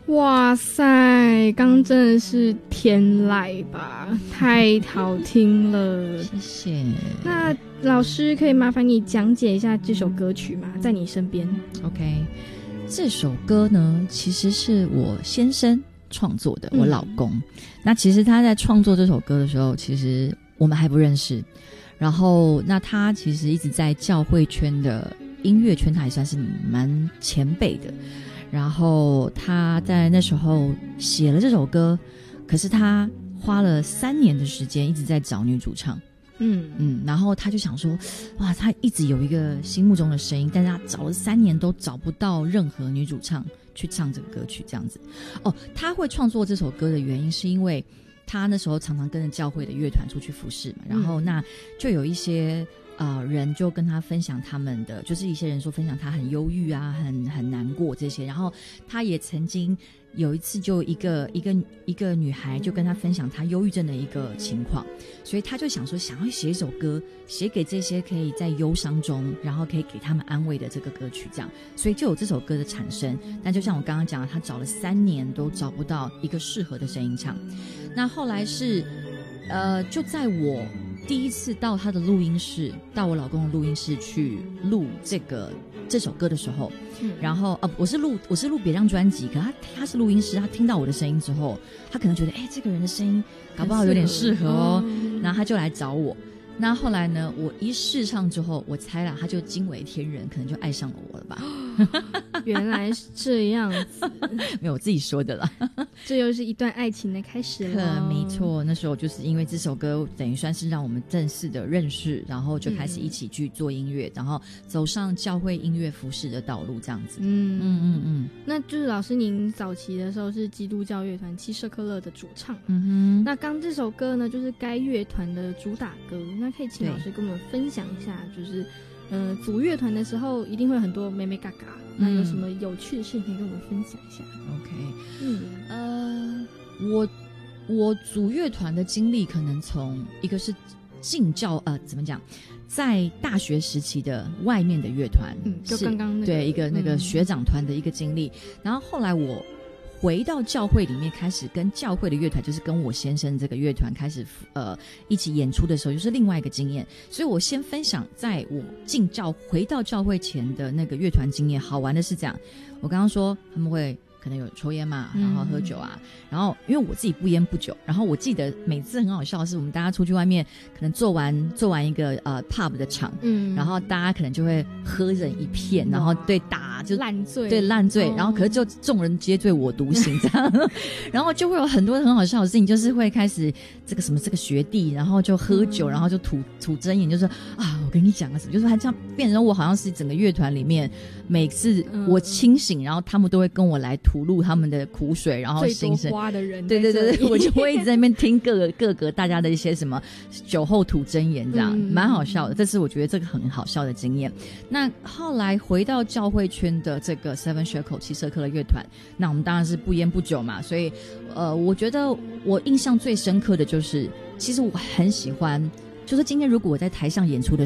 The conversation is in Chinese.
哇塞，刚真的是天籁吧，太好听了， 谢谢。 那老师可以麻烦你讲解一下这首歌曲吗？在你身边。 OK， 这首歌呢其实是我先生创作的，我老公。那其实他在创作这首歌的时候，其实我们还不认识，然后那他其实一直在教会圈的音乐圈，他还算是蛮前辈的。然后他在那时候写了这首歌，可是他花了3年的时间一直在找女主唱。然后他就想说，哇，他一直有一个心目中的声音，但是他找了3年都找不到任何女主唱去唱这个歌曲，这样子。他会创作这首歌的原因是因为他那时候常常跟着教会的乐团出去服侍嘛，然后那就有一些人就跟他分享他们的，就是一些人说分享他很忧郁啊，很难过这些，然后他也曾经有一次就一个女孩就跟他分享他忧郁症的一个情况，所以他就想说想要写一首歌，写给这些可以在忧伤中然后可以给他们安慰的这个歌曲，这样，所以就有这首歌的产生。但就像我刚刚讲的，他找了3年都找不到一个适合的声音唱。那后来是就在我第一次到他的录音室，到我老公的录音室去录这首歌的时候，然后我是录别张专辑，可他是录音师，他听到我的声音之后，他可能觉得这个人的声音搞不好有点适合哦，然后他就来找我。那后来呢，我一试唱之后，我猜啦，他就惊为天人，可能就爱上了我了吧。 原来是这样子。 没有，我自己说的啦。 这又是一段爱情的开始了。 没错，那时候就是因为这首歌等于算是让我们正式的认识，然后就开始一起去做音乐，然后走上教会音乐服饰的道路，这样子。 那就是老师您早期的时候是基督教乐团七社科勒的主唱。那刚这首歌呢就是该乐团的主打歌，那可以请老师跟我们分享一下，就是组乐团的时候一定会很多妹妹嘎嘎，那有什么有趣的事情可以跟我们分享一下？ OK， 我组乐团的经历可能从一个是进教怎么讲，在大学时期的外面的乐团， 就刚刚对一个那个学长团的一个经历，然后后来我回到教会里面，开始跟教会的乐团，就是跟我先生这个乐团开始一起演出的时候，就是另外一个经验。所以我先分享在我回到教会前的那个乐团经验。好玩的是这样，我刚刚说他们会可能有抽烟嘛，然后喝酒啊，然后因为我自己不烟不酒，然后我记得每次很好笑的是，我们大家出去外面可能做完一个pub 的场，然后大家可能就会喝人一片，然后对打就烂醉， 对烂醉，然后可是就众人皆醉我独醒这样，然后就会有很多很好笑的事情，就是会开始这个学弟，然后就喝酒，然后就吐真言，就说我跟你讲啊什么，就是他这样变成我好像是整个乐团里面每次我清醒，然后他们都会跟我来吐露他们的苦水，然后心声。 最多花的人， 对，我就会一直在那边听各个大家的一些什么酒后吐真言，这样蛮好笑的。这是我觉得这个很好笑的经验。那后来回到教会圈的这个 Seven Shekel 七社科的乐团，那我们当然是不烟不酒嘛，所以我觉得我印象最深刻的就是，其实我很喜欢。就是今天如果我在台上演出的